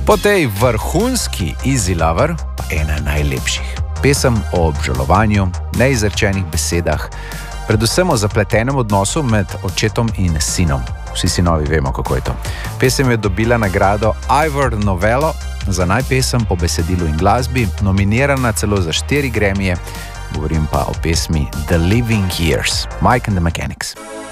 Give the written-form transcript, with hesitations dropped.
Po tej vrhunski Easy Lover pa ena najlepših. Pesem o obžalovanju, neizrečenih besedah, predvsem o zapletenem odnosu med očetom in sinom. Vsi sinovi vemo, kako je to. Pesem je dobila nagrado Ivor Novello za najpesem po besedilu in glasbi, nominirana celo za 4 Grammyje, govorim pa o pesmi The Living Years, Mike and the Mechanics.